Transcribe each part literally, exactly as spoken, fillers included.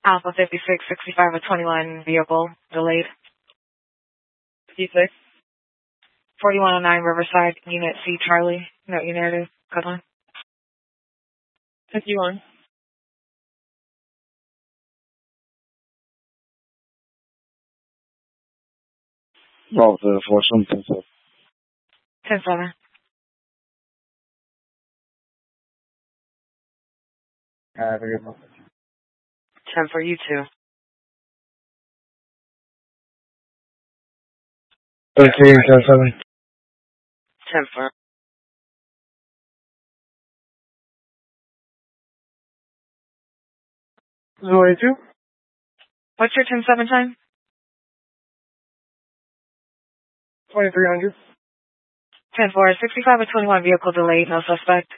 Alpha fifty-six sixty-five with twenty-one vehicle delayed. fifty-six. forty-one oh nine Riverside, Unit C Charlie. Note your narrative. Code line. fifty-one. Well, the four something. ten seven. Have a good one. ten for you too. thirteen, ten seven. ten for. Zero eight two. What's your ten seven time? twenty-three hundred. ten four. sixty-five with twenty-one vehicle delayed. No suspect.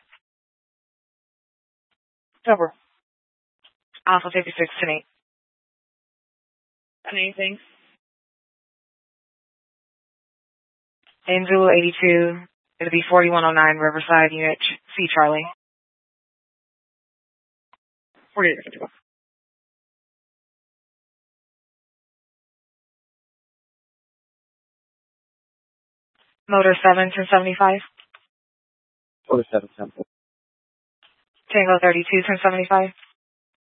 Cover. Alpha fifty-six ten eight. Anything? In Zulu eighty-two, it'll be forty-one oh nine Riverside, Unit C Charlie. forty-eight fifty-one. Motor seven ten seventy-five. forty-seven, ten. Tango thirty-two ten seventy-five.